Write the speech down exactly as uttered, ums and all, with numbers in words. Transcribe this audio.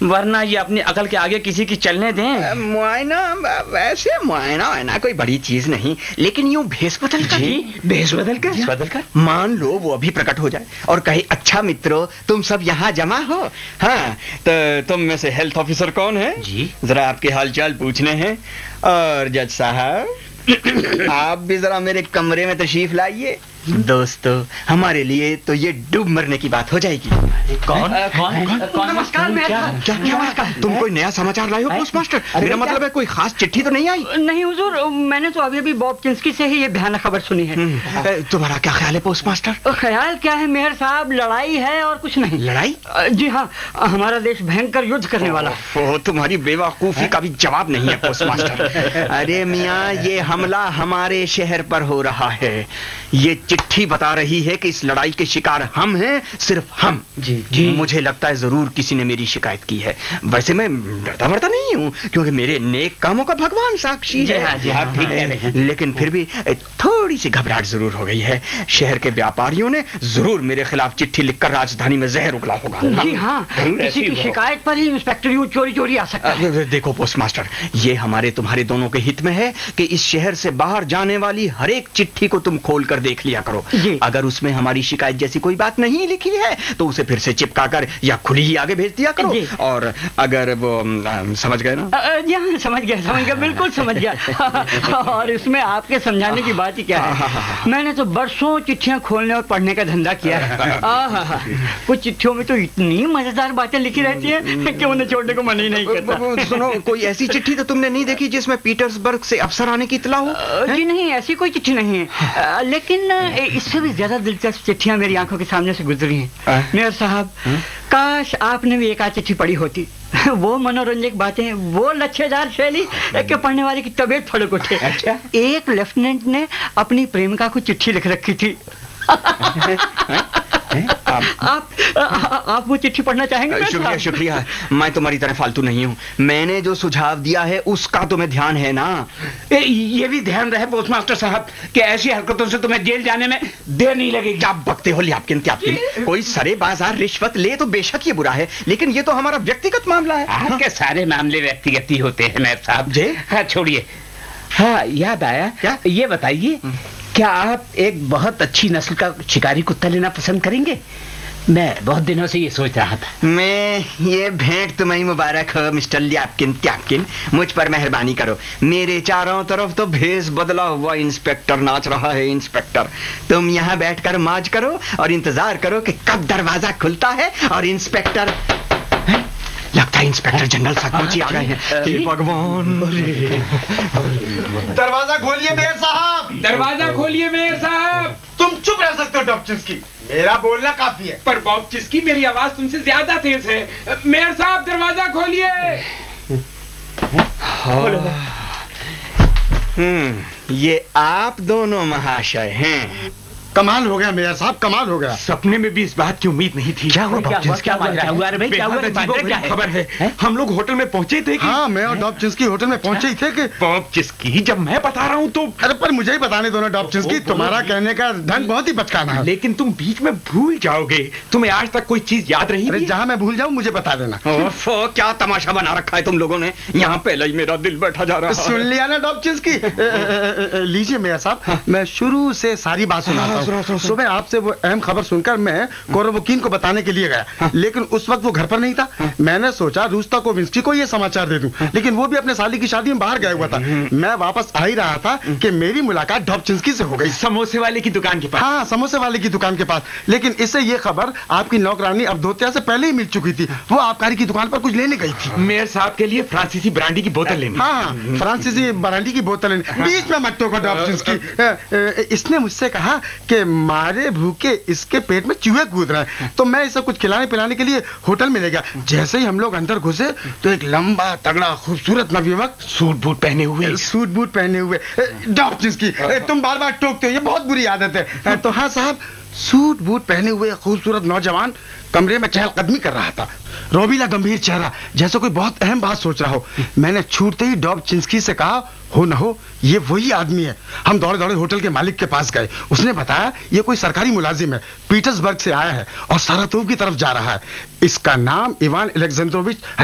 वरना ये अपनी अकल के आगे किसी की चलने दें। मुआयना वैसे मुआयना वैना कोई बड़ी चीज नहीं, लेकिन यूं भेस बदल कर जी, भेस बदल कर भेस बदल कर मान लो वो अभी प्रकट हो जाए और कहे, अच्छा मित्रों तुम सब यहाँ जमा हो, हाँ तो तुम में से हेल्थ ऑफिसर कौन है जी, जरा आपके हालचाल पूछने हैं, और जज साहब आप भी जरा मेरे कमरे में तशरीफ लाइए। दोस्तों हमारे लिए तो ये डूब मरने की बात हो जाएगी। कौन कौन कौन? नमस्कार मेयर साहब। क्या नमस्कार? तुम कोई नया समाचार लाए हो पोस्टमास्टर? मेरा मतलब है कोई खास चिट्ठी तो नहीं आई? नहीं हुजूर, मैंने तो अभी अभी बॉब चिंस्की से ही ये भयानक खबर सुनी है। तुम्हारा क्या ख्याल है पोस्टमास्टर? ख्याल क्या है मेयर साहब, लड़ाई है और कुछ नहीं। लड़ाई? जी हाँ, हमारा देश भयंकर युद्ध करने वाला है। तुम्हारी बेवकूफी का भी जवाब नहीं है पोस्टमास्टर। अरे मियाँ, ये हमला हमारे शहर पर हो रहा है। ये चिट्ठी बता रही है कि इस लड़ाई के शिकार हम हैं, सिर्फ हम। जी जी, मुझे लगता है जरूर किसी ने मेरी शिकायत की है। वैसे मैं डरता मरता नहीं हूँ, क्योंकि मेरे नेक कामों का भगवान साक्षी है। हाँ, जी, हाँ, ठीक है। लेकिन फिर भी थोड़ी सी घबराहट जरूर हो गई है। शहर के व्यापारियों ने जरूर मेरे खिलाफ चिट्ठी लिखकर राजधानी में जहर उगला होगा। जी हाँ, किसी की शिकायत पर ही इंस्पेक्टर यूं चोरी चोरी आ सकता है। देखो पोस्टमास्टर, ये हमारे तुम्हारे दोनों के हित में है कि इस शहर से बाहर जाने वाली हर एक चिट्ठी को तुम खोल कर देख लिया करो। अगर उसमें हमारी शिकायत जैसी कोई बात नहीं लिखी है तो उसे फिर से चिपका कर या खुली ही आगे भेज दिया करो। और अगर वो समझ गए ना? जी हाँ, समझ गया समझ गया बिल्कुल समझ गया। और इसमें आपके समझाने की बात ही क्या है, मैंने तो बरसों चिट्ठियां खोलने और पढ़ने का धंधा किया है। कुछ चिट्ठियों में तो इतनी मजेदार बातें लिखी रहती हैं कि उन्हें छोड़ने को मन ही नहीं करता। सुनो, कोई ऐसी चिट्ठी तो तुमने नहीं देखी जिसमें पीटर्सबर्ग से अफसर आने की इत्तला हो? जी नहीं, ऐसी कोई चिट्ठी नहीं है, लेकिन इससे भी ज्यादा दिलचस्प चिट्ठियां मेरी आंखों के सामने से गुजरी हैं। मेयर साहब, काश आपने भी एक आध चिट्ठी पढ़ी होती। वो मनोरंजक बातें, वो लच्छेदार शैली कि पढ़ने वाले की तबीयत फड़क उठे। अच्छा? एक लेफ्टिनेंट ने अपनी प्रेमिका को चिट्ठी लिख रखी थी। आप आप, आप वो चिट्ठी पढ़ना चाहेंगे? शुक्रिया शुक्रिया, मैं तुम्हारी तरह फालतू नहीं हूँ। मैंने जो सुझाव दिया है उसका तुम्हें ध्यान है ना? ए, ये भी ध्यान रहे पोस्टमास्टर साहब कि ऐसी हरकतों से तुम्हें जेल जाने में देर नहीं लगेगी। क्या बकते हो ल्यापकिन त्यापकिन? कोई सरे बाजार रिश्वत ले तो बेशक ये बुरा है, लेकिन ये तो हमारा व्यक्तिगत मामला है। आपके सारे मामले व्यक्तिगत ही होते हैं मेयर साहब जी। हाँ छोड़िए। हाँ याद आया, क्या ये बताइए, क्या आप एक बहुत अच्छी नस्ल का शिकारी कुत्ता लेना पसंद करेंगे? मैं बहुत दिनों से ये सोच रहा था। मैं ये भेंट तुम्हें मुबारक हो मिस्टर ल्यापकिन त्यापकिन, मुझ पर मेहरबानी करो। मेरे चारों तरफ तो भेष बदला हुआ इंस्पेक्टर नाच रहा है। इंस्पेक्टर, तुम यहाँ बैठकर मौज करो और इंतजार करो कि कब दरवाजा खुलता है और इंस्पेक्टर है? लगता है इंस्पेक्टर जनरल सचमुच ही आ गए हैं। हे भगवान! दरवाजा खोलिए मेयर साहब, दरवाजा खोलिए मेयर साहब। तुम चुप रह सकते हो डॉब चिंस्की, मेरा बोलना काफी है। पर बॉब चिंस्की, मेरी आवाज तुमसे ज्यादा तेज है। मेयर साहब दरवाजा खोलिए। हम्म ये आप दोनों महाशय हैं। कमाल हो गया मेयर साहब, कमाल हो गया। सपने में भी इस बात की उम्मीद नहीं थी। क्या हुआ? क्या हुआ? क्या हुआ? क्या हुआ? भाई क्या हुआ? खबर है, हम लोग होटल में पहुंचे थे कि... हाँ, मैं और डॉब चिंस्की होटल में पहुंचे ही थे कि... बॉब चिंस्की, जब मैं बता रहा हूँ तो... अरे पर मुझे ही बताने दो ना डॉब चिंस्की, तुम्हारा कहने का ढंग बहुत ही बचकाना है। लेकिन तुम बीच में भूल जाओगे। तुम्हें आज तक कोई चीज याद रही? अरे जहाँ मैं भूल जाऊँ मुझे बता देना। क्या तमाशा बना रखा है तुम लोगों ने यहाँ? पहले ही मेरा दिल बैठा जा रहा है। सुन लिया ना डॉब चिंस्की? लीजिए मेयर साहब, मैं शुरू से सारी बात सुनाता हूँ। सुबह आपसे वो अहम खबर सुनकर मैं कोरोवोकिन को बताने के लिए गया, लेकिन उस वक्त वो घर पर नहीं था। मैंने सोचा रूस्ताकोविंस्की को ये समाचार दे दूं, लेकिन वो भी अपने साली की शादी में बाहर गया हुआ था। मैं वापस आ ही रहा था कि मेरी मुलाकात डॉब चिंस्की से हो गई। समोसे वाले की दुकान के पास? हाँ, समोसे वाले की दुकान के पास। लेकिन इससे ये खबर आपकी नौकरानी अवधोत्या से पहले ही मिल चुकी थी। वो आबकारी की दुकान पर कुछ लेने गई थी। मेयर साहब के लिए फ्रांसीसी ब्रांडी की बोतल लेनी। हाँ, फ्रांसीसी ब्रांडी की बोतल लेनी। बीच में मत टोको डॉब चिंस्की। इसने मुझसे कहा कि मारे भूखे इसके पेट में चूहे कूद रहे हैं, तो मैं इसे कुछ खिलाने पिलाने के लिए होटल में ले गया। जैसे ही हम लोग अंदर घुसे तो एक लंबा तगड़ा खूबसूरत नवयुवक सूट बूट पहने हुए सूट बूट पहने हुए डॉब चिंस्की, तुम बार बार टोकते हो, ये बहुत बुरी आदत है। तो हाँ साहब, सूट बूट पहने हुए खूबसूरत नौजवान कमरे में चहलकदमी कर रहा था। रोबीला गंभीर चेहरा, जैसे कोई बहुत अहम बात सोच रहा हो। मैंने छूटते ही डॉब चिंस्की से कहा, हो न हो ये वही आदमी है। हम दौड़े दौड़े होटल के मालिक के पास गए। उसने बताया ये कोई सरकारी मुलाजिम है, पीटर्सबर्ग से आया है और सारातोव की तरफ जा रहा है। इसका नाम इवान अलेक्जेंद्रोविच